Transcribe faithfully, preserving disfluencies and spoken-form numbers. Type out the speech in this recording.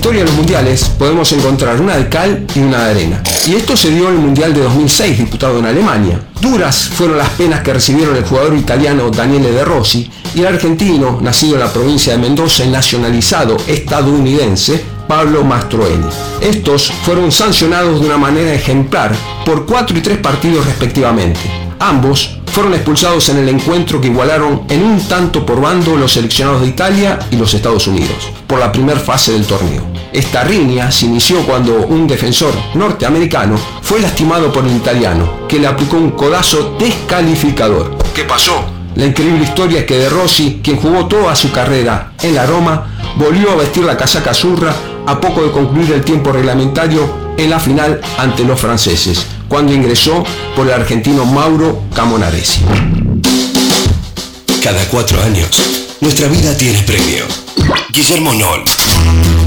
historia de los mundiales podemos encontrar una de cal y una de arena. Y esto se dio en el Mundial de dos mil seis, disputado en Alemania. Duras fueron las penas que recibieron el jugador italiano Daniele De Rossi y el argentino, nacido en la provincia de Mendoza y nacionalizado estadounidense, Pablo Mastroeni. Estos fueron sancionados de una manera ejemplar por cuatro y tres partidos respectivamente. Ambos fueron expulsados en el encuentro que igualaron en un tanto por bando los seleccionados de Italia y los Estados Unidos, por la primera fase del torneo. Esta riña se inició cuando un defensor norteamericano fue lastimado por el italiano, que le aplicó un codazo descalificador. ¿Qué pasó? La increíble historia es que De Rossi, quien jugó toda su carrera en la Roma, volvió a vestir la casaca azurra a poco de concluir el tiempo reglamentario en la final ante los franceses, cuando ingresó por el argentino Mauro Camonaresi. Cada cuatro años, nuestra vida tiene premio. Guillermo Noll.